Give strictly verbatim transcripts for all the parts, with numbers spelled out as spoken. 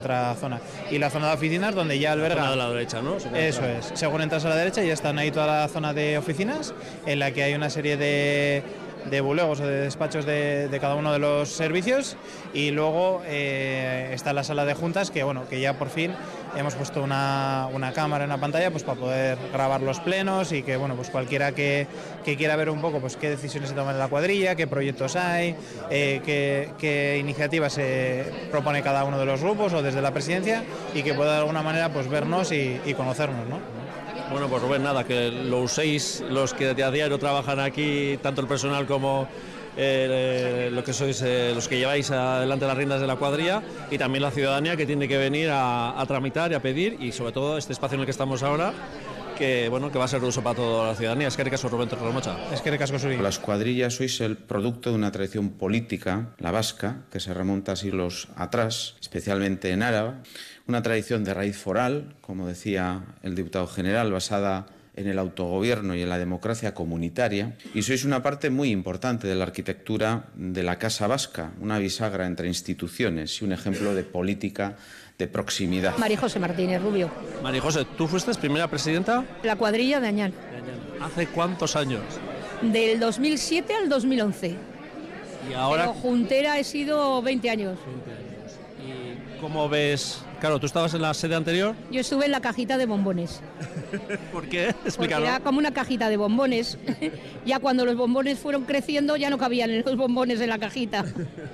otra zona. Y la zona de oficinas donde ya alberga... La zona de la derecha, ¿no? Eso es. Según entras a la derecha ya están ahí toda la zona de oficinas en la que hay una serie de... de bulegos o de despachos de, de cada uno de los servicios, y luego eh, está la sala de juntas que bueno que ya por fin hemos puesto una, una cámara en la pantalla pues para poder grabar los plenos y que bueno pues cualquiera que, que quiera ver un poco pues qué decisiones se toman en la cuadrilla, qué proyectos hay, eh, qué, qué iniciativas se propone cada uno de los grupos o desde la presidencia, y que pueda de alguna manera pues vernos y, y conocernos, ¿no? Bueno, pues Rubén, nada, que lo uséis los que a diario trabajan aquí, tanto el personal como eh, lo que sois, eh, los que lleváis adelante las riendas de la cuadrilla, y también la ciudadanía que tiene que venir a, a tramitar y a pedir, y sobre todo este espacio en el que estamos ahora, que bueno que va a ser de uso para toda la ciudadanía. Es que ricasco, Rubén Torremocha. Es que ricasco, Suri. Las cuadrillas sois el producto de una tradición política, la vasca, que se remonta siglos atrás, especialmente en Álava. Una tradición de raíz foral, como decía el diputado general, basada en el autogobierno y en la democracia comunitaria, y sois una parte muy importante de la arquitectura de la Casa Vasca, una bisagra entre instituciones y un ejemplo de política de proximidad. María José Martínez Rubio. María José, ¿tú fuiste primera presidenta? La cuadrilla de Añán. ¿Hace cuántos años? Del dos mil siete al dos mil once. Y ahora... Pero juntera he sido veinte años. veinte años. ¿Y cómo ves? Claro, ¿tú estabas en la sede anterior? Yo estuve en la cajita de bombones. ¿Por qué? Porque Explícalo. era como una cajita de bombones. Ya cuando los bombones fueron creciendo ya no cabían los bombones en la cajita.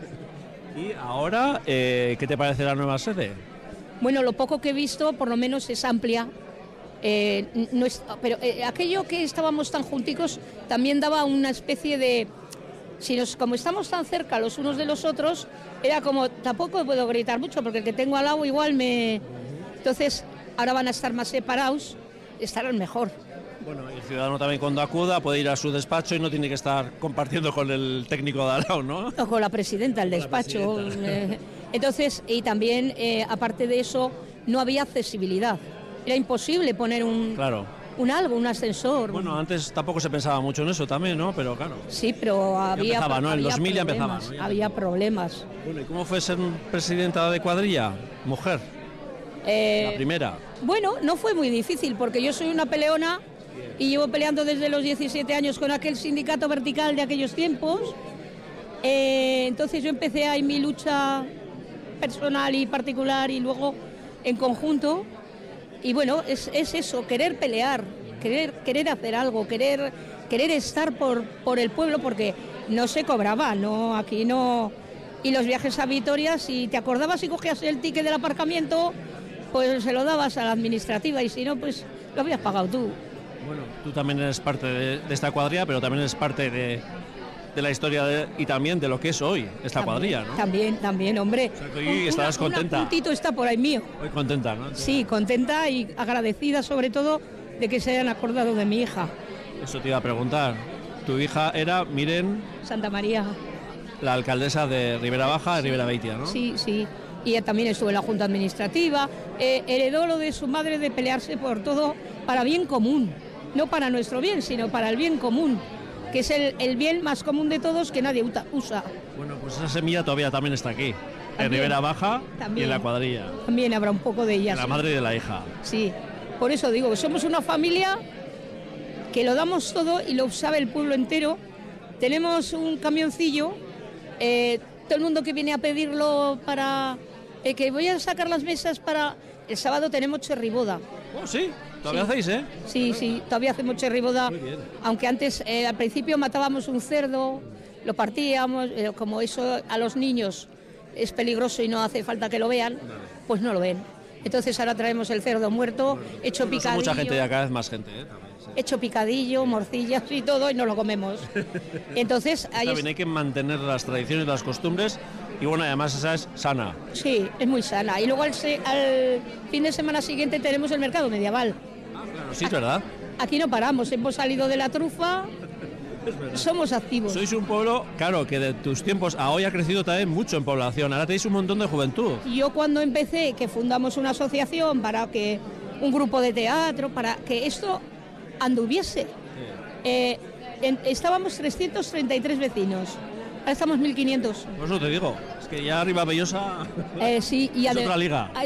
Y ahora, eh, ¿qué te parece la nueva sede? Bueno, lo poco que he visto, por lo menos es amplia. Eh, no es, pero eh, aquello que estábamos tan junticos también daba una especie de... Si nos, como estamos tan cerca los unos de los otros, era como, tampoco puedo gritar mucho porque el que tengo al lado igual me... Entonces, ahora van a estar más separados, estarán mejor. Bueno, y el ciudadano también cuando acuda puede ir a su despacho y no tiene que estar compartiendo con el técnico de al lado, ¿no? O con la presidenta del despacho. Eh, entonces, y también, eh, aparte de eso, no había accesibilidad. Era imposible poner un... Claro. Un algo, un ascensor. Bueno, antes tampoco se pensaba mucho en eso también, ¿no? Pero claro. Sí, pero había, empezaba, ¿no? En el había dos mil ya problemas, empezaba, ¿no? Ya había empezaba. problemas. Bueno, ¿y cómo fue ser presidenta de cuadrilla? Mujer. Eh, La primera. Bueno, no fue muy difícil porque yo soy una peleona y llevo peleando desde los diecisiete años con aquel sindicato vertical de aquellos tiempos. Eh, entonces yo empecé ahí mi lucha personal y particular y luego en conjunto. Y bueno, es, es eso, querer pelear, querer, querer hacer algo, querer, querer estar por, por el pueblo, porque no se cobraba, no, aquí no... Y los viajes a Vitoria, si te acordabas y cogías el ticket del aparcamiento, pues se lo dabas a la administrativa, y si no, pues lo habías pagado tú. Bueno, tú también eres parte de, de esta cuadrilla, pero también eres parte de, de la historia de, y también de lo que es hoy esta También, cuadrilla, ¿no? También, también, hombre. O sea, que hoy estarás Una- contenta. Un puntito está por ahí mío. Hoy contenta, ¿no? Sí, contenta y agradecida sobre todo de que se hayan acordado de mi hija, Eso te iba a preguntar. Tu hija era Miren, Santa María. la alcaldesa de Ribera Baja, de Ribera Beitia, ¿no? Sí, sí. Y ella también estuvo en la Junta Administrativa. Eh, heredó lo de su madre de pelearse por todo para bien común. No para nuestro bien, sino para el bien común, que es el, el bien más común de todos que nadie uta- usa. Bueno, pues esa semilla todavía también está aquí. En También. Ribera Baja y También. en la cuadrilla. También habrá un poco de De ella. la sí. madre y de la hija. Sí, por eso digo que somos una familia que lo damos todo y lo sabe el pueblo entero. Tenemos un camioncillo, eh, todo el mundo que viene a pedirlo para... eh, que voy a sacar las mesas para... El sábado tenemos cherriboda. Oh, sí, todavía Sí. hacéis, ¿eh? Sí, sí, todavía hacemos cherriboda. Muy bien. Aunque antes, eh, al principio matábamos un cerdo, lo partíamos, eh, como eso a los niños es peligroso y no hace falta que lo vean, pues no lo ven. Entonces ahora traemos el cerdo muerto, hecho Bueno, son picadillo, mucha gente ya, cada vez más gente, ¿eh? También, sí. hecho picadillo, morcillas y todo, y no lo comemos. Entonces, ahí Está es- bien, hay que mantener las tradiciones, las costumbres, y bueno, además esa es sana. sí, es muy sana. Y luego al, se- al fin de semana siguiente tenemos el mercado medieval. Ah, claro, sí, es verdad. Aquí no paramos, hemos salido de la trufa, somos activos. Sois un pueblo, claro, que de tus tiempos a hoy ha crecido también mucho en población. Ahora tenéis un montón de juventud. Yo cuando empecé, que fundamos una asociación para que un grupo de teatro, para que esto anduviese, eh, en- estábamos trescientos treinta y tres vecinos, ahora estamos mil quinientos. Por eso te digo. Es que ya arriba Bellosa Eh, sí, y es ade- otra liga.